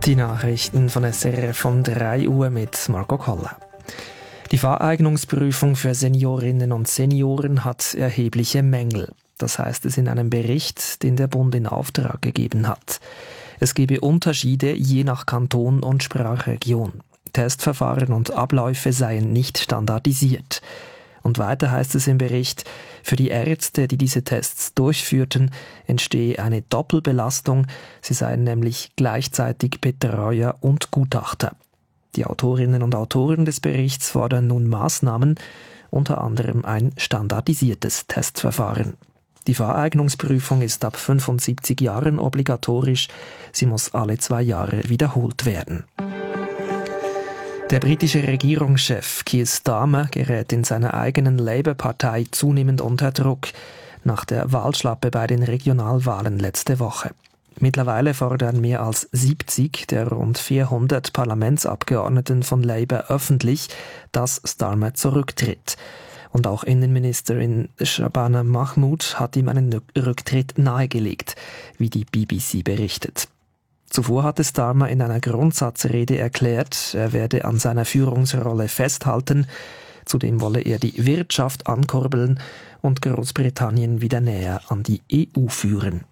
Die Nachrichten von SRF um 3 Uhr mit Marco Koller. Die Fahreignungsprüfung für Seniorinnen und Senioren hat erhebliche Mängel. Das heißt es in einem Bericht, den der Bund in Auftrag gegeben hat. Es gebe Unterschiede je nach Kanton und Sprachregion. Testverfahren und Abläufe seien nicht standardisiert. Und weiter heißt es im Bericht, für die Ärzte, die diese Tests durchführten, entstehe eine Doppelbelastung. Sie seien nämlich gleichzeitig Betreuer und Gutachter. Die Autorinnen und Autoren des Berichts fordern nun Maßnahmen, unter anderem ein standardisiertes Testverfahren. Die Fahreignungsprüfung ist ab 75 Jahren obligatorisch. Sie muss alle 2 Jahre wiederholt werden. Der britische Regierungschef Keir Starmer gerät in seiner eigenen Labour-Partei zunehmend unter Druck nach der Wahlschlappe bei den Regionalwahlen letzte Woche. Mittlerweile fordern mehr als 70 der rund 400 Parlamentsabgeordneten von Labour öffentlich, dass Starmer zurücktritt. Und auch Innenministerin Shabana Mahmood hat ihm einen Rücktritt nahegelegt, wie die BBC berichtet. Zuvor hatte Starmer in einer Grundsatzrede erklärt, er werde an seiner Führungsrolle festhalten. Zudem wolle er die Wirtschaft ankurbeln und Großbritannien wieder näher an die EU führen.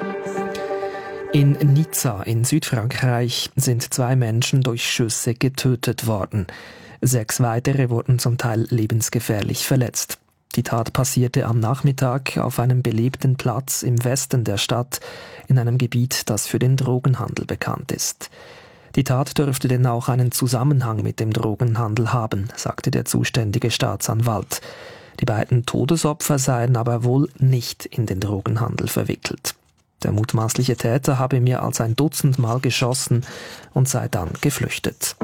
In Nizza in Südfrankreich sind 2 Menschen durch Schüsse getötet worden. 6 weitere wurden zum Teil lebensgefährlich verletzt. Die Tat passierte am Nachmittag auf einem belebten Platz im Westen der Stadt, in einem Gebiet, das für den Drogenhandel bekannt ist. Die Tat dürfte denn auch einen Zusammenhang mit dem Drogenhandel haben, sagte der zuständige Staatsanwalt. Die beiden Todesopfer seien aber wohl nicht in den Drogenhandel verwickelt. Der mutmaßliche Täter habe mehr als 1 Dutzend Mal geschossen und sei dann geflüchtet.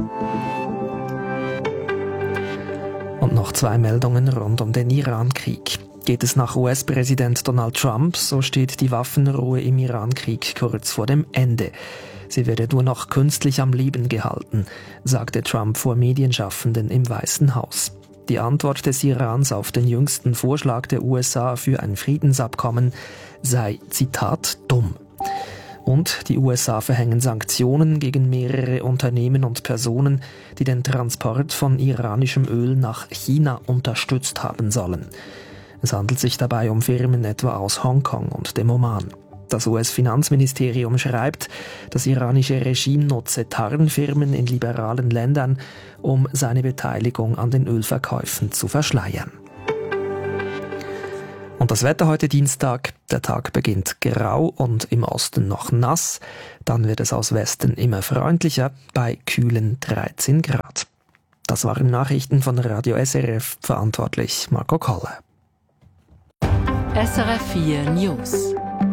Und noch 2 Meldungen rund um den Iran-Krieg. Geht es nach US-Präsident Donald Trump, so steht die Waffenruhe im Iran-Krieg kurz vor dem Ende. Sie werde nur noch künstlich am Leben gehalten, sagte Trump vor Medienschaffenden im Weißen Haus. Die Antwort des Irans auf den jüngsten Vorschlag der USA für ein Friedensabkommen sei, Zitat, dumm. Und die USA verhängen Sanktionen gegen mehrere Unternehmen und Personen, die den Transport von iranischem Öl nach China unterstützt haben sollen. Es handelt sich dabei um Firmen etwa aus Hongkong und dem Oman. Das US-Finanzministerium schreibt, das iranische Regime nutze Tarnfirmen in liberalen Ländern, um seine Beteiligung an den Ölverkäufen zu verschleiern. Und das Wetter heute Dienstag, der Tag beginnt grau und im Osten noch nass. Dann wird es aus Westen immer freundlicher bei kühlen 13 Grad. Das waren Nachrichten von Radio SRF, verantwortlich Marco Koller. SRF 4 News.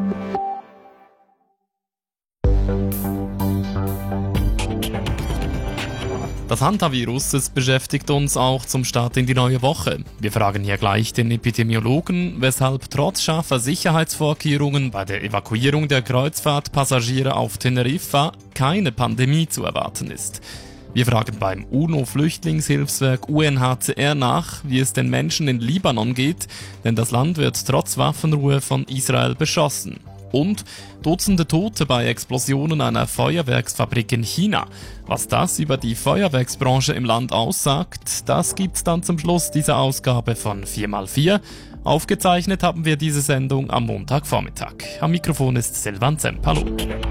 Das Hantavirus, es beschäftigt uns auch zum Start in die neue Woche. Wir fragen hier gleich den Epidemiologen, weshalb trotz scharfer Sicherheitsvorkehrungen bei der Evakuierung der Kreuzfahrtpassagiere auf Teneriffa keine Pandemie zu erwarten ist. Wir fragen beim UNO-Flüchtlingshilfswerk UNHCR nach, wie es den Menschen in Libanon geht, denn das Land wird trotz Waffenruhe von Israel beschossen. Und Dutzende Tote bei Explosionen einer Feuerwerksfabrik in China. Was das über die Feuerwerksbranche im Land aussagt, das gibt's dann zum Schluss dieser Ausgabe von 4x4. Aufgezeichnet haben wir diese Sendung am Montagvormittag. Am Mikrofon ist Silvan Zemp. Hallo.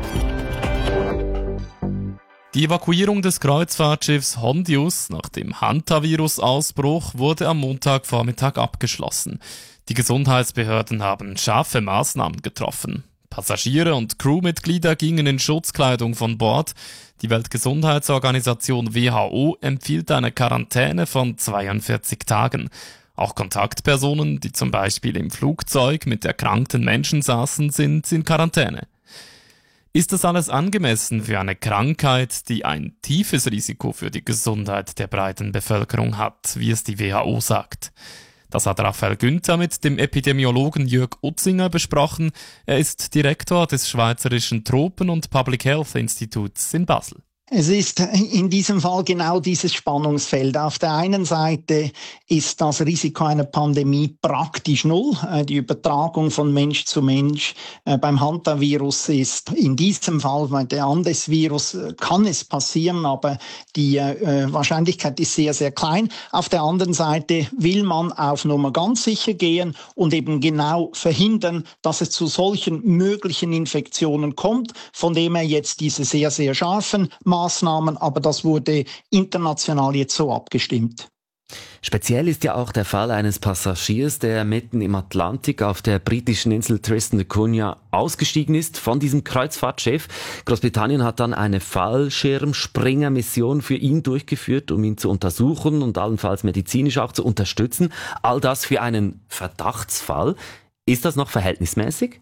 Die Evakuierung des Kreuzfahrtschiffs Hondius nach dem Hantavirus-Ausbruch wurde am Montagvormittag abgeschlossen. Die Gesundheitsbehörden haben scharfe Maßnahmen getroffen. Passagiere und Crewmitglieder gingen in Schutzkleidung von Bord. Die Weltgesundheitsorganisation WHO empfiehlt eine Quarantäne von 42 Tagen. Auch Kontaktpersonen, die zum Beispiel im Flugzeug mit erkrankten Menschen saßen, sind in Quarantäne. Ist das alles angemessen für eine Krankheit, die ein tiefes Risiko für die Gesundheit der breiten Bevölkerung hat, wie es die WHO sagt? Das hat Raphael Günther mit dem Epidemiologen Jörg Utzinger besprochen. Er ist Direktor des Schweizerischen Tropen- und Public Health Instituts in Basel. Es ist in diesem Fall genau dieses Spannungsfeld. Auf der einen Seite ist das Risiko einer Pandemie praktisch null. Die Übertragung von Mensch zu Mensch beim Hantavirus ist in diesem Fall, bei der Andes-Virus kann es passieren, aber die Wahrscheinlichkeit ist sehr, sehr klein. Auf der anderen Seite will man auf Nummer ganz sicher gehen und eben genau verhindern, dass es zu solchen möglichen Infektionen kommt, von dem her jetzt diese sehr, sehr scharfen Maßnahmen, aber das wurde international jetzt so abgestimmt. Speziell ist ja auch der Fall eines Passagiers, der mitten im Atlantik auf der britischen Insel Tristan da Cunha ausgestiegen ist von diesem Kreuzfahrtschiff. Großbritannien hat dann eine Fallschirmspringer-Mission für ihn durchgeführt, um ihn zu untersuchen und allenfalls medizinisch auch zu unterstützen. All das für einen Verdachtsfall. Ist das noch verhältnismäßig?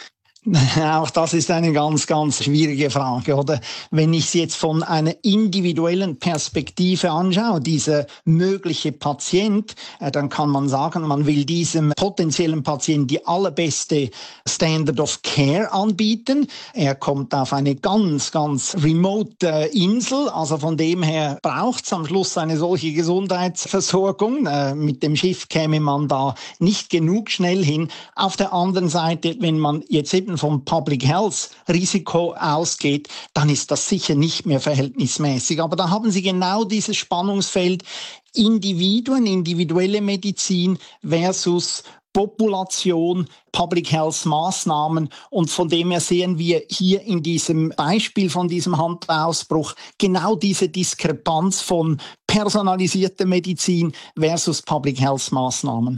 Auch das ist eine ganz, ganz schwierige Frage, oder? Wenn ich es jetzt von einer individuellen Perspektive anschaue, dieser mögliche Patient, dann kann man sagen, man will diesem potenziellen Patienten die allerbeste Standard of Care anbieten. Er kommt auf eine ganz, ganz remote Insel, also von dem her braucht es am Schluss eine solche Gesundheitsversorgung. Mit dem Schiff käme man da nicht genug schnell hin. Auf der anderen Seite, wenn man jetzt eben vom Public Health Risiko ausgeht, dann ist das sicher nicht mehr verhältnismäßig. Aber da haben Sie genau dieses Spannungsfeld Individuen, individuelle Medizin versus Population, Public Health Maßnahmen, und von dem her sehen wir hier in diesem Beispiel von diesem Handausbruch genau diese Diskrepanz von personalisierter Medizin versus Public Health Maßnahmen.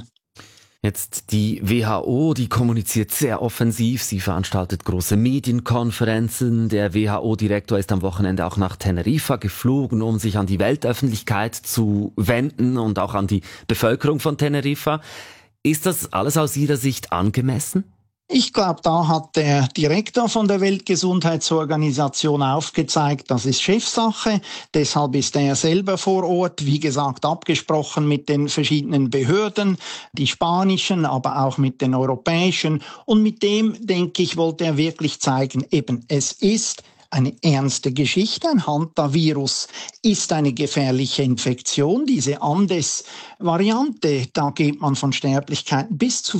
Jetzt die WHO, die kommuniziert sehr offensiv. Sie veranstaltet große Medienkonferenzen. Der WHO-Direktor ist am Wochenende auch nach Teneriffa geflogen, um sich an die Weltöffentlichkeit zu wenden und auch an die Bevölkerung von Teneriffa. Ist das alles aus Ihrer Sicht angemessen? Ich glaube, da hat der Direktor von der Weltgesundheitsorganisation aufgezeigt, das ist Chefsache. Deshalb ist er selber vor Ort, wie gesagt, abgesprochen mit den verschiedenen Behörden, die spanischen, aber auch mit den europäischen. Und mit dem, denke ich, wollte er wirklich zeigen, eben, es ist eine ernste Geschichte. Ein Hantavirus ist eine gefährliche Infektion. Diese Andes-Variante, da geht man von Sterblichkeiten bis zu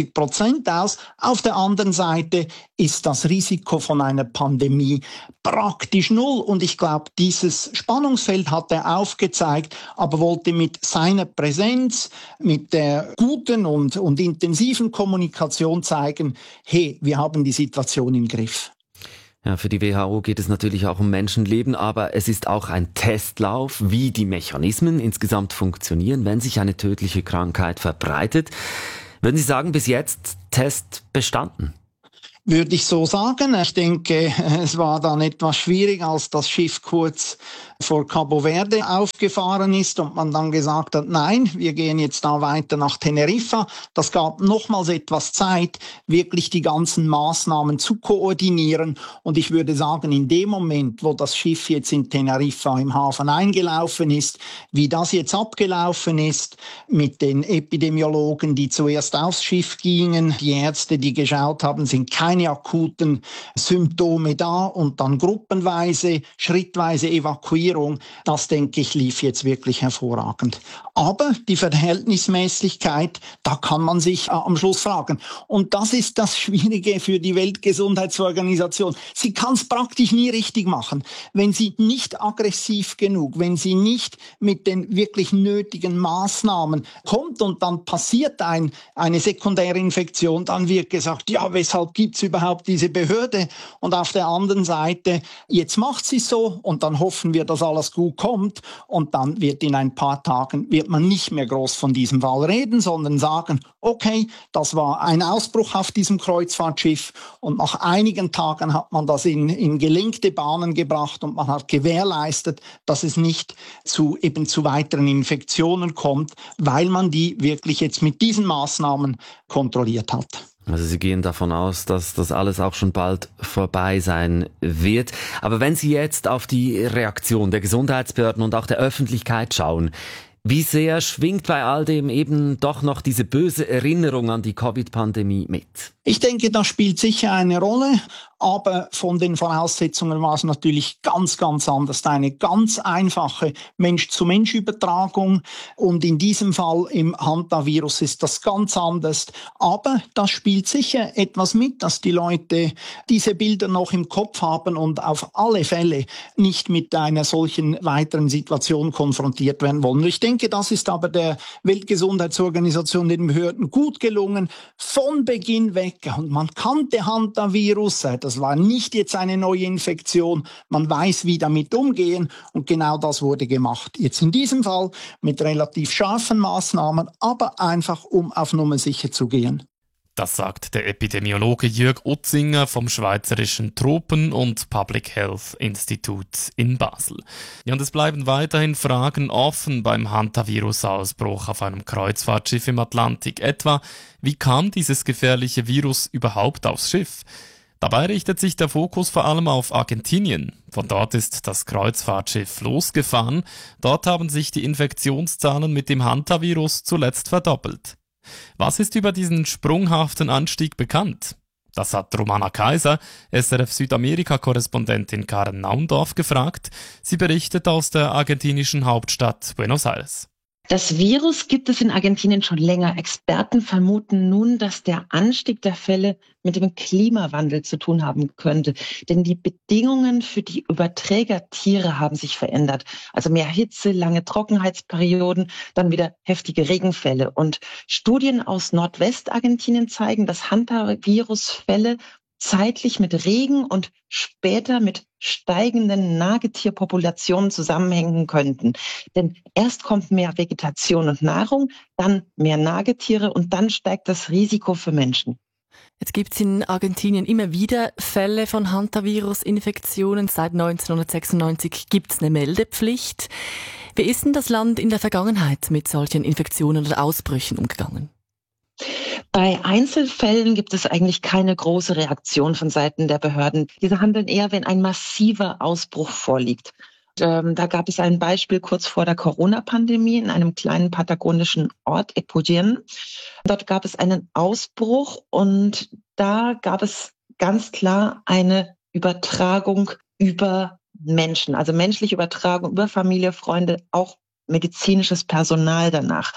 50% aus. Auf der anderen Seite ist das Risiko von einer Pandemie praktisch null. Und ich glaube, dieses Spannungsfeld hat er aufgezeigt, aber wollte mit seiner Präsenz, mit der guten und intensiven Kommunikation zeigen, hey, wir haben die Situation im Griff. Ja, für die WHO geht es natürlich auch um Menschenleben, aber es ist auch ein Testlauf, wie die Mechanismen insgesamt funktionieren, wenn sich eine tödliche Krankheit verbreitet. Würden Sie sagen, bis jetzt Test bestanden? Würde ich so sagen. Ich denke, es war dann etwas schwierig, als das Schiff kurz vor Cabo Verde aufgefahren ist und man dann gesagt hat, nein, wir gehen jetzt da weiter nach Teneriffa. Das gab nochmals etwas Zeit, wirklich die ganzen Maßnahmen zu koordinieren. Und ich würde sagen, in dem Moment, wo das Schiff jetzt in Teneriffa im Hafen eingelaufen ist, wie das jetzt abgelaufen ist, mit den Epidemiologen, die zuerst aufs Schiff gingen, die Ärzte, die geschaut haben, sind keine akuten Symptome da und dann gruppenweise, schrittweise Evakuierung. Das, denke ich, lief jetzt wirklich hervorragend. Aber die Verhältnismäßigkeit, da kann man sich am Schluss fragen. Und das ist das Schwierige für die Weltgesundheitsorganisation. Sie kann es praktisch nie richtig machen. Wenn sie nicht aggressiv genug, wenn sie nicht mit den wirklich nötigen Maßnahmen kommt und dann passiert eine sekundäre Infektion, dann wird gesagt, ja, weshalb gibt es überhaupt diese Behörde? Und auf der anderen Seite, jetzt macht sie so und dann hoffen wir, dass alles gut kommt und dann wird in ein paar Tagen, wird man nicht mehr groß von diesem Fall reden, sondern sagen, okay, das war ein Ausbruch auf diesem Kreuzfahrtschiff und nach einigen Tagen hat man das in gelenkte Bahnen gebracht und man hat gewährleistet, dass es nicht zu weiteren Infektionen kommt, weil man die wirklich jetzt mit diesen Maßnahmen kontrolliert hat. Also Sie gehen davon aus, dass das alles auch schon bald vorbei sein wird. Aber wenn Sie jetzt auf die Reaktion der Gesundheitsbehörden und auch der Öffentlichkeit schauen, Wie sehr schwingt bei all dem eben doch noch diese böse Erinnerung an die Covid-Pandemie mit? Ich denke, das spielt sicher eine Rolle, aber von den Voraussetzungen war es natürlich ganz, ganz anders. Eine ganz einfache Mensch-zu-Mensch-Übertragung und in diesem Fall im Hantavirus ist das ganz anders. Aber das spielt sicher etwas mit, dass die Leute diese Bilder noch im Kopf haben und auf alle Fälle nicht mit einer solchen weiteren Situation konfrontiert werden wollen. Ich denke, das ist aber der Weltgesundheitsorganisation, den Behörden gut gelungen, von Beginn weg. Und man kannte Hantavirus, das war nicht jetzt eine neue Infektion, man weiß, wie damit umgehen und genau das wurde gemacht. Jetzt in diesem Fall mit relativ scharfen Maßnahmen, aber einfach, um auf Nummer sicher zu gehen. Das sagt der Epidemiologe Jürg Utzinger vom Schweizerischen Tropen- und Public Health Institut in Basel. Ja, und es bleiben weiterhin Fragen offen beim Hantavirus-Ausbruch auf einem Kreuzfahrtschiff im Atlantik. Etwa, wie kam dieses gefährliche Virus überhaupt aufs Schiff? Dabei richtet sich der Fokus vor allem auf Argentinien. Von dort ist das Kreuzfahrtschiff losgefahren. Dort haben sich die Infektionszahlen mit dem Hantavirus zuletzt verdoppelt. Was ist über diesen sprunghaften Anstieg bekannt? Das hat Romana Kaiser, SRF Südamerika-Korrespondentin Karen Naundorf, gefragt. Sie berichtet aus der argentinischen Hauptstadt Buenos Aires. Das Virus gibt es in Argentinien schon länger. Experten vermuten nun, dass der Anstieg der Fälle mit dem Klimawandel zu tun haben könnte. Denn die Bedingungen für die Überträgertiere haben sich verändert. Also mehr Hitze, lange Trockenheitsperioden, dann wieder heftige Regenfälle. Und Studien aus Nordwestargentinien zeigen, dass Hantavirus-Fälle zeitlich mit Regen und später mit steigenden Nagetierpopulationen zusammenhängen könnten. Denn erst kommt mehr Vegetation und Nahrung, dann mehr Nagetiere und dann steigt das Risiko für Menschen. Jetzt gibt es in Argentinien immer wieder Fälle von Hantavirus-Infektionen. Seit 1996 gibt es eine Meldepflicht. Wie ist denn das Land in der Vergangenheit mit solchen Infektionen oder Ausbrüchen umgegangen? Bei Einzelfällen gibt es eigentlich keine große Reaktion von Seiten der Behörden. Diese handeln eher, wenn ein massiver Ausbruch vorliegt. Da gab es ein Beispiel kurz vor der Corona-Pandemie in einem kleinen patagonischen Ort, Epuyén. Dort gab es einen Ausbruch und da gab es ganz klar eine Übertragung über Menschen, also menschliche Übertragung über Familie, Freunde, auch medizinisches Personal danach.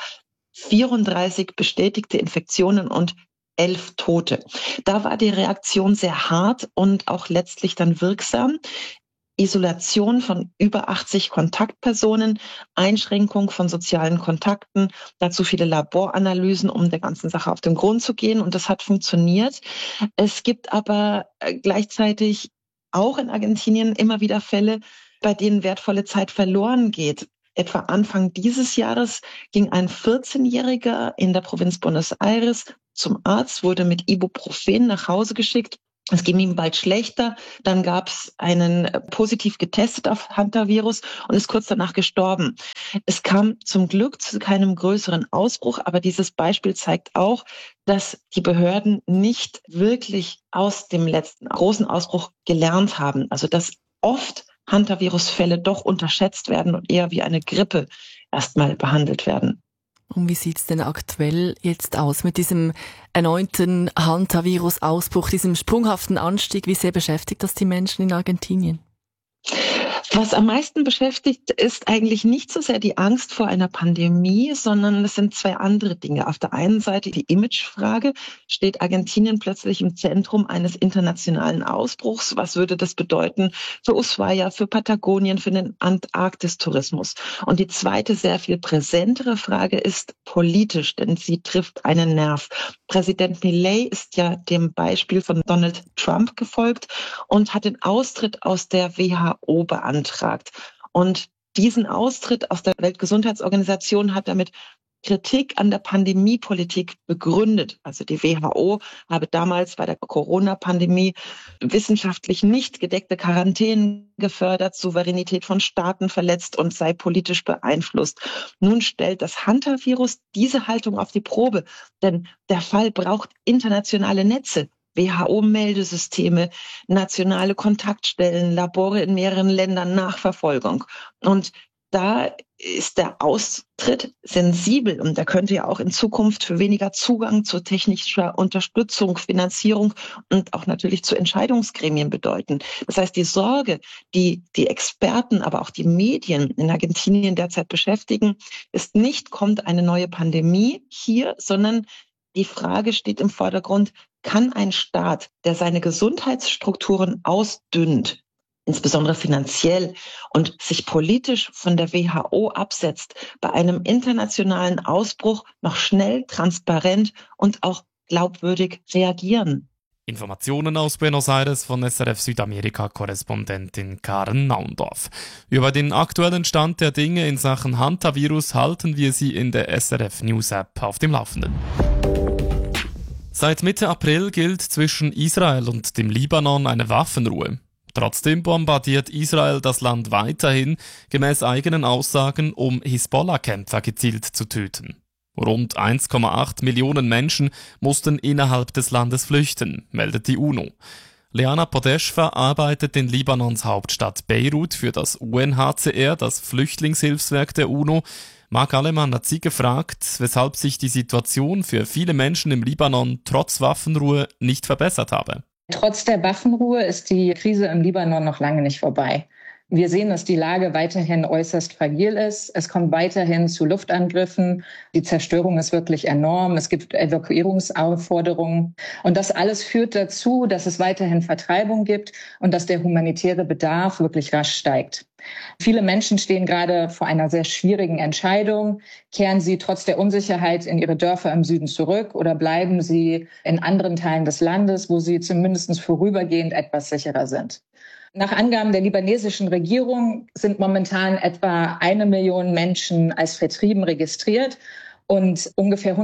34 bestätigte Infektionen und 11 Tote. Da war die Reaktion sehr hart und auch letztlich dann wirksam. Isolation von über 80 Kontaktpersonen, Einschränkung von sozialen Kontakten, dazu viele Laboranalysen, um der ganzen Sache auf den Grund zu gehen. Und das hat funktioniert. Es gibt aber gleichzeitig auch in Argentinien immer wieder Fälle, bei denen wertvolle Zeit verloren geht. Etwa Anfang dieses Jahres ging ein 14-Jähriger in der Provinz Buenos Aires zum Arzt, wurde mit Ibuprofen nach Hause geschickt. Es ging ihm bald schlechter. Dann gab es einen positiv getestet auf Hantavirus und ist kurz danach gestorben. Es kam zum Glück zu keinem größeren Ausbruch, aber dieses Beispiel zeigt auch, dass die Behörden nicht wirklich aus dem letzten großen Ausbruch gelernt haben. Also dass oft Hantavirus-Fälle doch unterschätzt werden und eher wie eine Grippe erstmal behandelt werden. Und wie sieht's denn aktuell jetzt aus mit diesem erneuten Hantavirus-Ausbruch, diesem sprunghaften Anstieg? Wie sehr beschäftigt das die Menschen in Argentinien? Was am meisten beschäftigt, ist eigentlich nicht so sehr die Angst vor einer Pandemie, sondern es sind zwei andere Dinge. Auf der einen Seite die Imagefrage. Steht Argentinien plötzlich im Zentrum eines internationalen Ausbruchs? Was würde das bedeuten für Ushuaia, für Patagonien, für den Antarktistourismus? Und die zweite, sehr viel präsentere Frage ist politisch, denn sie trifft einen Nerv. Präsident Milei ist ja dem Beispiel von Donald Trump gefolgt und hat den Austritt aus der WHO beantragt. Und diesen Austritt aus der Weltgesundheitsorganisation hat er mit Kritik an der Pandemiepolitik begründet. Also die WHO habe damals bei der Corona-Pandemie wissenschaftlich nicht gedeckte Quarantänen gefördert, Souveränität von Staaten verletzt und sei politisch beeinflusst. Nun stellt das Hantavirus diese Haltung auf die Probe, denn der Fall braucht internationale Netze. WHO-Meldesysteme, nationale Kontaktstellen, Labore in mehreren Ländern, Nachverfolgung. Und da ist der Austritt sensibel und der könnte ja auch in Zukunft für weniger Zugang zu technischer Unterstützung, Finanzierung und auch natürlich zu Entscheidungsgremien bedeuten. Das heißt, die Sorge, die die Experten, aber auch die Medien in Argentinien derzeit beschäftigen, ist nicht, kommt eine neue Pandemie hier, sondern die Frage steht im Vordergrund, kann ein Staat, der seine Gesundheitsstrukturen ausdünnt, insbesondere finanziell, und sich politisch von der WHO absetzt, bei einem internationalen Ausbruch noch schnell, transparent und auch glaubwürdig reagieren? Informationen aus Buenos Aires von SRF Südamerika-Korrespondentin Karen Naundorf. Über den aktuellen Stand der Dinge in Sachen Hantavirus halten wir Sie in der SRF News App auf dem Laufenden. Seit Mitte April gilt zwischen Israel und dem Libanon eine Waffenruhe. Trotzdem bombardiert Israel das Land weiterhin, gemäß eigenen Aussagen, um Hisbollah-Kämpfer gezielt zu töten. Rund 1,8 Millionen Menschen mussten innerhalb des Landes flüchten, meldet die UNO. Leana Podeschwa arbeitet in Libanons Hauptstadt Beirut für das UNHCR, das Flüchtlingshilfswerk der UNO. Marc Alemann hat sie gefragt, weshalb sich die Situation für viele Menschen im Libanon trotz Waffenruhe nicht verbessert habe. Trotz der Waffenruhe ist die Krise im Libanon noch lange nicht vorbei. Wir sehen, dass die Lage weiterhin äußerst fragil ist. Es kommt weiterhin zu Luftangriffen. Die Zerstörung ist wirklich enorm. Es gibt Evakuierungsaufforderungen. Und das alles führt dazu, dass es weiterhin Vertreibung gibt und dass der humanitäre Bedarf wirklich rasch steigt. Viele Menschen stehen gerade vor einer sehr schwierigen Entscheidung. Kehren sie trotz der Unsicherheit in ihre Dörfer im Süden zurück oder bleiben sie in anderen Teilen des Landes, wo sie zumindest vorübergehend etwas sicherer sind? Nach Angaben der libanesischen Regierung sind momentan etwa 1 Million Menschen als vertrieben registriert und ungefähr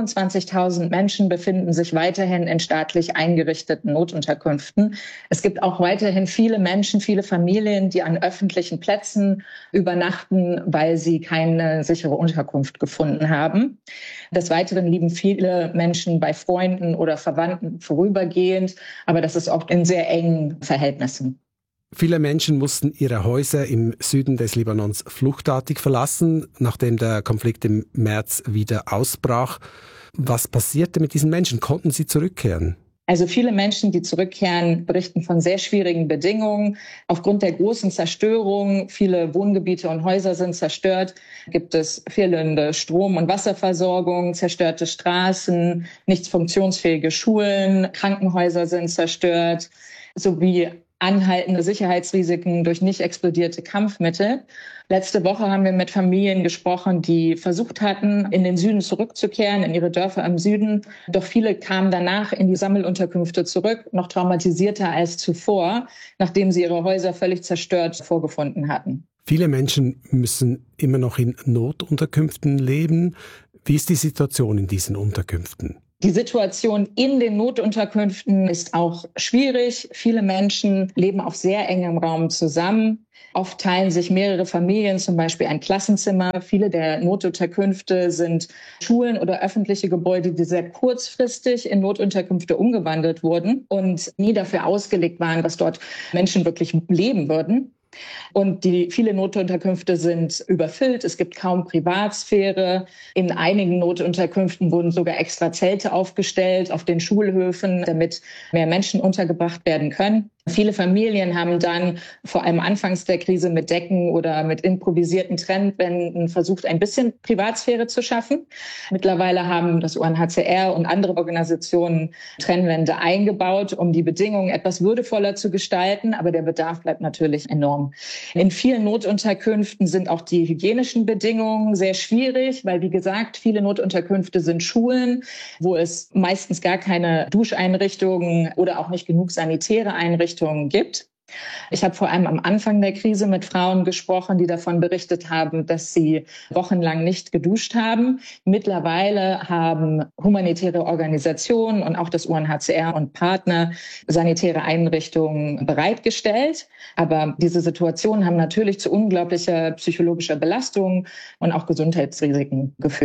125.000 Menschen befinden sich weiterhin in staatlich eingerichteten Notunterkünften. Es gibt auch weiterhin viele Menschen, viele Familien, die an öffentlichen Plätzen übernachten, weil sie keine sichere Unterkunft gefunden haben. Des Weiteren leben viele Menschen bei Freunden oder Verwandten vorübergehend, aber das ist oft in sehr engen Verhältnissen. Viele Menschen mussten ihre Häuser im Süden des Libanons fluchtartig verlassen, nachdem der Konflikt im März wieder ausbrach. Was passierte mit diesen Menschen? Konnten sie zurückkehren? Also viele Menschen, die zurückkehren, berichten von sehr schwierigen Bedingungen. Aufgrund der großen Zerstörung, viele Wohngebiete und Häuser sind zerstört, gibt es fehlende Strom- und Wasserversorgung, zerstörte Straßen, nicht funktionsfähige Schulen, Krankenhäuser sind zerstört, sowie anhaltende Sicherheitsrisiken durch nicht explodierte Kampfmittel. Letzte Woche haben wir mit Familien gesprochen, die versucht hatten, in den Süden zurückzukehren, in ihre Dörfer im Süden. Doch viele kamen danach in die Sammelunterkünfte zurück, noch traumatisierter als zuvor, nachdem sie ihre Häuser völlig zerstört vorgefunden hatten. Viele Menschen müssen immer noch in Notunterkünften leben. Wie ist die Situation in diesen Unterkünften? Die Situation in den Notunterkünften ist auch schwierig. Viele Menschen leben auf sehr engem Raum zusammen. Oft teilen sich mehrere Familien zum Beispiel ein Klassenzimmer. Viele der Notunterkünfte sind Schulen oder öffentliche Gebäude, die sehr kurzfristig in Notunterkünfte umgewandelt wurden und nie dafür ausgelegt waren, dass dort Menschen wirklich leben würden. Und viele Notunterkünfte sind überfüllt. Es gibt kaum Privatsphäre. In einigen Notunterkünften wurden sogar extra Zelte aufgestellt auf den Schulhöfen, damit mehr Menschen untergebracht werden können. Viele Familien haben dann vor allem anfangs der Krise mit Decken oder mit improvisierten Trennwänden versucht, ein bisschen Privatsphäre zu schaffen. Mittlerweile haben das UNHCR und andere Organisationen Trennwände eingebaut, um die Bedingungen etwas würdevoller zu gestalten. Aber der Bedarf bleibt natürlich enorm. In vielen Notunterkünften sind auch die hygienischen Bedingungen sehr schwierig, weil, wie gesagt, viele Notunterkünfte sind Schulen, wo es meistens gar keine Duscheinrichtungen oder auch nicht genug sanitäre Einrichtungen gibt. Ich habe vor allem am Anfang der Krise mit Frauen gesprochen, die davon berichtet haben, dass sie wochenlang nicht geduscht haben. Mittlerweile haben humanitäre Organisationen und auch das UNHCR und Partner sanitäre Einrichtungen bereitgestellt. Aber diese Situationen haben natürlich zu unglaublicher psychologischer Belastung und auch Gesundheitsrisiken geführt.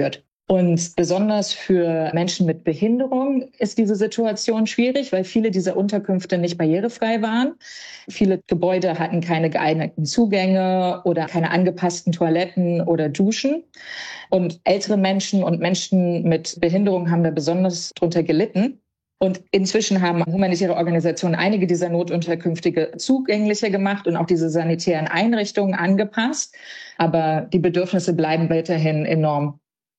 Und besonders für Menschen mit Behinderung ist diese Situation schwierig, weil viele dieser Unterkünfte nicht barrierefrei waren. Viele Gebäude hatten keine geeigneten Zugänge oder keine angepassten Toiletten oder Duschen. Und ältere Menschen und Menschen mit Behinderung haben da besonders drunter gelitten. Und inzwischen haben humanitäre Organisationen einige dieser Notunterkünfte zugänglicher gemacht und auch diese sanitären Einrichtungen angepasst. Aber die Bedürfnisse bleiben weiterhin enorm.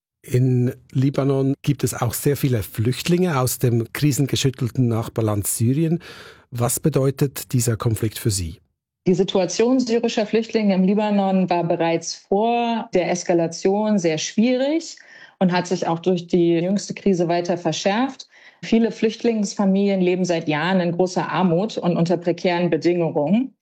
In Libanon gibt es auch sehr viele Flüchtlinge aus dem krisengeschüttelten Nachbarland Syrien. Was bedeutet dieser Konflikt für Sie? Die Situation syrischer Flüchtlinge im Libanon war bereits vor der Eskalation sehr schwierig und hat sich auch durch die jüngste Krise weiter verschärft. Viele Flüchtlingsfamilien leben seit Jahren in großer Armut und unter prekären Bedingungen.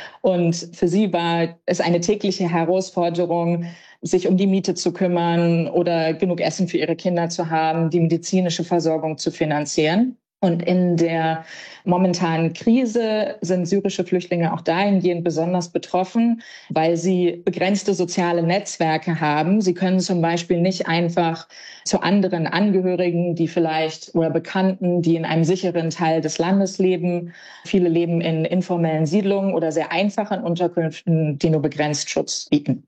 Und für sie war es eine tägliche Herausforderung, sich um die Miete zu kümmern oder genug Essen für ihre Kinder zu haben, die medizinische Versorgung zu finanzieren. Und in der momentanen Krise sind syrische Flüchtlinge auch dahingehend besonders betroffen, weil sie begrenzte soziale Netzwerke haben. Sie können zum Beispiel nicht einfach zu anderen Angehörigen, die vielleicht oder Bekannten, die in einem sicheren Teil des Landes leben. Viele leben in informellen Siedlungen oder sehr einfachen Unterkünften, die nur begrenzt Schutz bieten.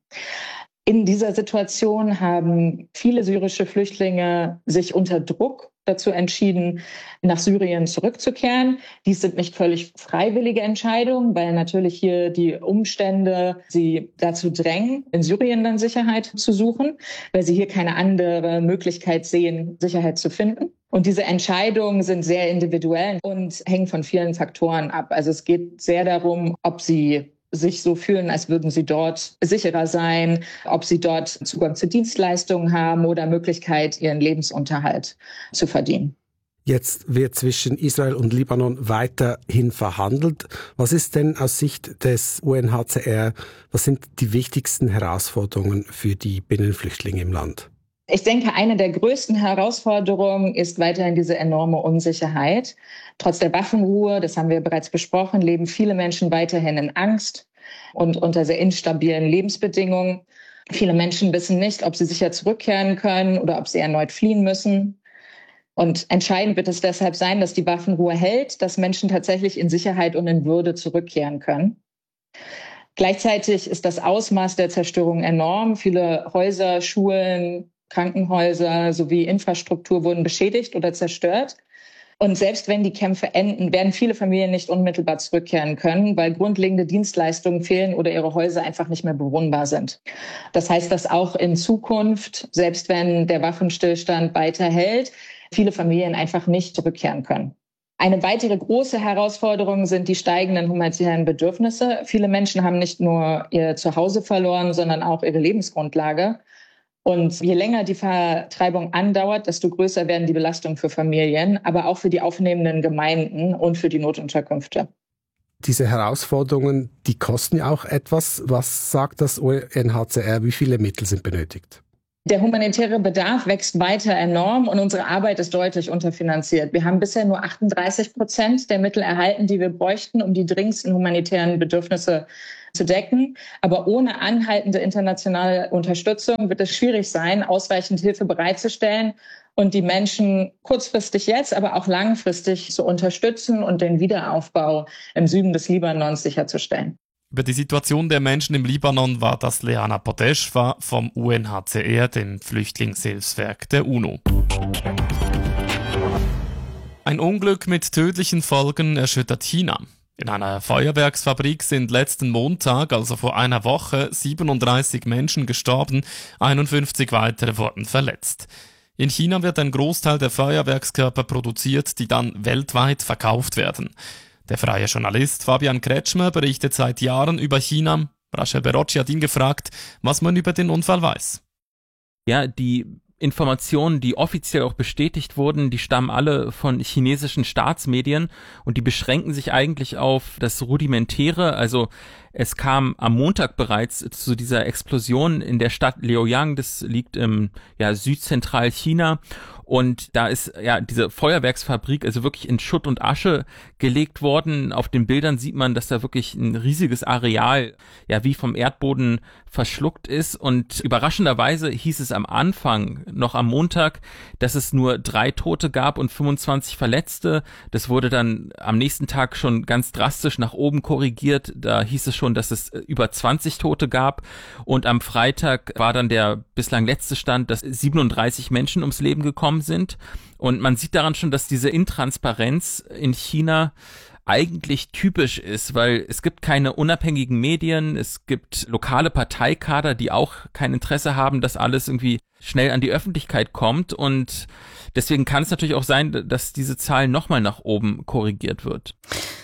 In dieser Situation haben viele syrische Flüchtlinge sich unter Druck dazu entschieden, nach Syrien zurückzukehren. Dies sind nicht völlig freiwillige Entscheidungen, weil natürlich hier die Umstände sie dazu drängen, in Syrien dann Sicherheit zu suchen, weil sie hier keine andere Möglichkeit sehen, Sicherheit zu finden. Und diese Entscheidungen sind sehr individuell und hängen von vielen Faktoren ab. Also es geht sehr darum, ob sie sich so fühlen, als würden sie dort sicherer sein, ob sie dort Zugang zu Dienstleistungen haben oder Möglichkeit, ihren Lebensunterhalt zu verdienen. Jetzt wird zwischen Israel und Libanon weiterhin verhandelt. Was ist denn aus Sicht des UNHCR, was sind die wichtigsten Herausforderungen für die Binnenflüchtlinge im Land? Ich denke, eine der größten Herausforderungen ist weiterhin diese enorme Unsicherheit. Trotz der Waffenruhe, das haben wir bereits besprochen, leben viele Menschen weiterhin in Angst und unter sehr instabilen Lebensbedingungen. Viele Menschen wissen nicht, ob sie sicher zurückkehren können oder ob sie erneut fliehen müssen. Und entscheidend wird es deshalb sein, dass die Waffenruhe hält, dass Menschen tatsächlich in Sicherheit und in Würde zurückkehren können. Gleichzeitig ist das Ausmaß der Zerstörung enorm. Viele Häuser, Schulen, Krankenhäuser sowie Infrastruktur wurden beschädigt oder zerstört. Und selbst wenn die Kämpfe enden, werden viele Familien nicht unmittelbar zurückkehren können, weil grundlegende Dienstleistungen fehlen oder ihre Häuser einfach nicht mehr bewohnbar sind. Das heißt, dass auch in Zukunft, selbst wenn der Waffenstillstand weiterhält, viele Familien einfach nicht zurückkehren können. Eine weitere große Herausforderung sind die steigenden humanitären Bedürfnisse. Viele Menschen haben nicht nur ihr Zuhause verloren, sondern auch ihre Lebensgrundlage. Und je länger die Vertreibung andauert, desto größer werden die Belastungen für Familien, aber auch für die aufnehmenden Gemeinden und für die Notunterkünfte. Diese Herausforderungen, die kosten ja auch etwas. Was sagt das UNHCR? Wie viele Mittel sind benötigt? Der humanitäre Bedarf wächst weiter enorm und unsere Arbeit ist deutlich unterfinanziert. Wir haben bisher nur 38% der Mittel erhalten, die wir bräuchten, um die dringendsten humanitären Bedürfnisse zu decken. Aber ohne anhaltende internationale Unterstützung wird es schwierig sein, ausreichend Hilfe bereitzustellen und die Menschen kurzfristig jetzt, aber auch langfristig zu unterstützen und den Wiederaufbau im Süden des Libanons sicherzustellen. Über die Situation der Menschen im Libanon war das Leana Podeshwa vom UNHCR, dem Flüchtlingshilfswerk der UNO. Ein Unglück mit tödlichen Folgen erschüttert China. In einer Feuerwerksfabrik sind letzten Montag, also vor einer Woche, 37 Menschen gestorben, 51 weitere wurden verletzt. In China wird ein Großteil der Feuerwerkskörper produziert, die dann weltweit verkauft werden. Der freie Journalist Fabian Kretschmer berichtet seit Jahren über China. Rachel Berocci hat ihn gefragt, was man über den Unfall weiß. Ja, die Informationen, die offiziell auch bestätigt wurden, die stammen alle von chinesischen Staatsmedien und die beschränken sich eigentlich auf das Rudimentäre. Also es kam am Montag bereits zu dieser Explosion in der Stadt Liaoyang, das liegt im Südzentral-China. Und da ist ja diese Feuerwerksfabrik also wirklich in Schutt und Asche gelegt worden. Auf den Bildern sieht man, dass da wirklich ein riesiges Areal ja wie vom Erdboden verschluckt ist. Und überraschenderweise hieß es am Anfang, noch am Montag, dass es nur 3 Tote gab und 25 Verletzte. Das wurde dann am nächsten Tag schon ganz drastisch nach oben korrigiert. Da hieß es schon, dass es über 20 Tote gab. Und am Freitag war dann der bislang letzte Stand, dass 37 Menschen ums Leben gekommen sind. Und man sieht daran schon, dass diese Intransparenz in China eigentlich typisch ist, weil es gibt keine unabhängigen Medien, es gibt lokale Parteikader, die auch kein Interesse haben, dass alles irgendwie schnell an die Öffentlichkeit kommt, und deswegen kann es natürlich auch sein, dass diese Zahl nochmal nach oben korrigiert wird.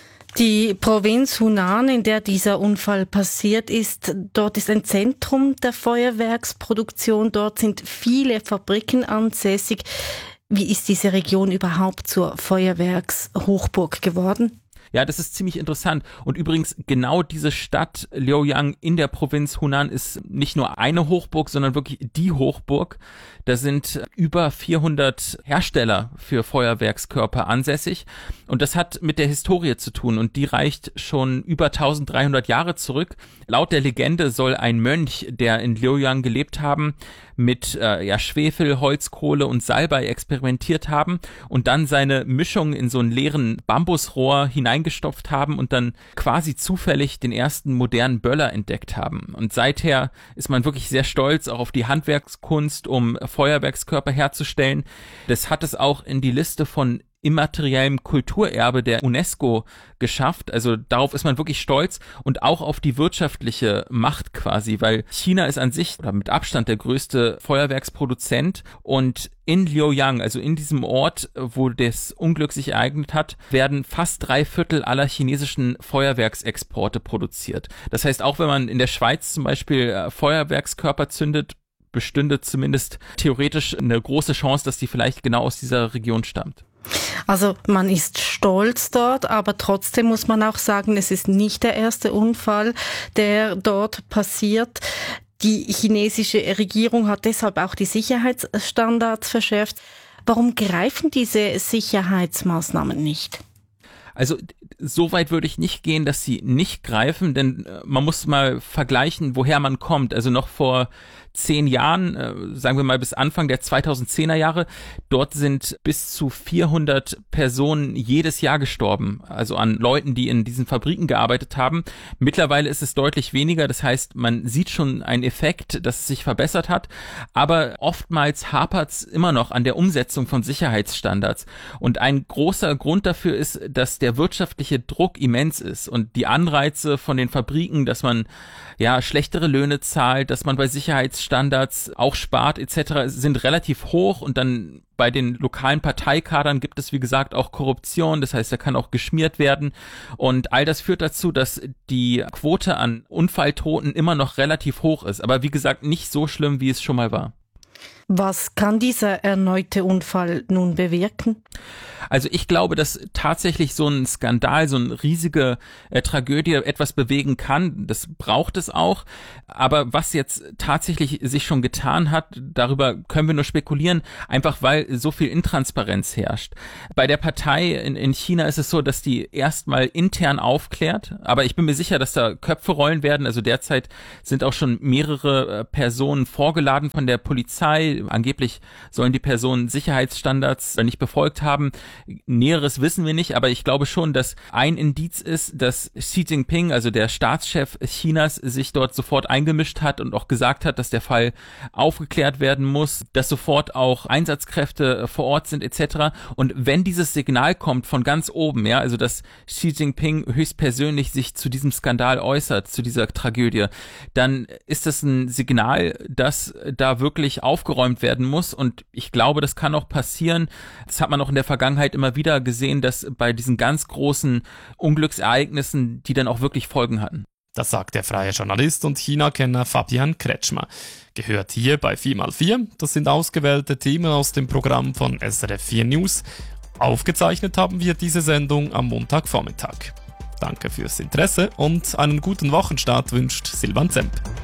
Die Provinz Hunan, in der dieser Unfall passiert ist, dort ist ein Zentrum der Feuerwerksproduktion, dort sind viele Fabriken ansässig. Wie ist diese Region überhaupt zur Feuerwerkshochburg geworden? Ja, das ist ziemlich interessant. Und übrigens, genau diese Stadt Liaoyang in der Provinz Hunan ist nicht nur eine Hochburg, sondern wirklich die Hochburg. Da sind über 400 Hersteller für Feuerwerkskörper ansässig. Und das hat mit der Historie zu tun. Und die reicht schon über 1300 Jahre zurück. Laut der Legende soll ein Mönch, der in Liaoyang gelebt haben, mit Schwefel, Holzkohle und Salbei experimentiert haben und dann seine Mischung in so einen leeren Bambusrohr hineingestopft haben und dann quasi zufällig den ersten modernen Böller entdeckt haben. Und seither ist man wirklich sehr stolz auch auf die Handwerkskunst, um Feuerwerkskörper herzustellen. Das hat es auch in die Liste von immateriellem Kulturerbe der UNESCO geschafft. Also darauf ist man wirklich stolz, und auch auf die wirtschaftliche Macht quasi, weil China ist an sich oder mit Abstand der größte Feuerwerksproduzent, und in Liaoyang, also in diesem Ort, wo das Unglück sich ereignet hat, werden fast 3/4 aller chinesischen Feuerwerksexporte produziert. Das heißt, auch wenn man in der Schweiz zum Beispiel Feuerwerkskörper zündet, bestünde zumindest theoretisch eine große Chance, dass die vielleicht genau aus dieser Region stammt. Also man ist stolz dort, aber trotzdem muss man auch sagen, es ist nicht der erste Unfall, der dort passiert. Die chinesische Regierung hat deshalb auch die Sicherheitsstandards verschärft. Warum greifen diese Sicherheitsmaßnahmen nicht? Also so weit würde ich nicht gehen, dass sie nicht greifen, denn man muss mal vergleichen, woher man kommt. Also noch vor 10 Jahren, sagen wir mal bis Anfang der 2010er Jahre, dort sind bis zu 400 Personen jedes Jahr gestorben, also an Leuten, die in diesen Fabriken gearbeitet haben. Mittlerweile ist es deutlich weniger, das heißt, man sieht schon einen Effekt, dass es sich verbessert hat, aber oftmals hapert es immer noch an der Umsetzung von Sicherheitsstandards. Und ein großer Grund dafür ist, dass der wirtschaftliche Druck immens ist und die Anreize von den Fabriken, dass man schlechtere Löhne zahlt, dass man bei Sicherheitsstandards auch spart etc., sind relativ hoch, und dann bei den lokalen Parteikadern gibt es, wie gesagt, auch Korruption, das heißt, da kann auch geschmiert werden, und all das führt dazu, dass die Quote an Unfalltoten immer noch relativ hoch ist, aber wie gesagt, nicht so schlimm, wie es schon mal war. Was kann dieser erneute Unfall nun bewirken? Also ich glaube, dass tatsächlich so ein Skandal, so eine riesige Tragödie etwas bewegen kann. Das braucht es auch. Aber was jetzt tatsächlich sich schon getan hat, darüber können wir nur spekulieren, einfach weil so viel Intransparenz herrscht. Bei der Partei in China ist es so, dass die erstmal intern aufklärt. Aber ich bin mir sicher, dass da Köpfe rollen werden. Also derzeit sind auch schon mehrere Personen vorgeladen von der Polizei. Angeblich sollen die Personen Sicherheitsstandards nicht befolgt haben. Näheres wissen wir nicht, aber ich glaube schon, dass ein Indiz ist, dass Xi Jinping, also der Staatschef Chinas, sich dort sofort eingemischt hat und auch gesagt hat, dass der Fall aufgeklärt werden muss, dass sofort auch Einsatzkräfte vor Ort sind etc. Und wenn dieses Signal kommt von ganz oben, also dass Xi Jinping höchstpersönlich sich zu diesem Skandal äußert, zu dieser Tragödie, dann ist das ein Signal, dass da wirklich aufgeräumt werden muss, und ich glaube, das kann auch passieren. Das hat man auch in der Vergangenheit immer wieder gesehen, dass bei diesen ganz großen Unglücksereignissen, die dann auch wirklich Folgen hatten. Das sagt der freie Journalist und China-Kenner Fabian Kretschmer. Gehört hier bei 4x4. Das sind ausgewählte Themen aus dem Programm von SRF 4 News. Aufgezeichnet haben wir diese Sendung am Montagvormittag. Danke fürs Interesse und einen guten Wochenstart wünscht Silvan Zemp.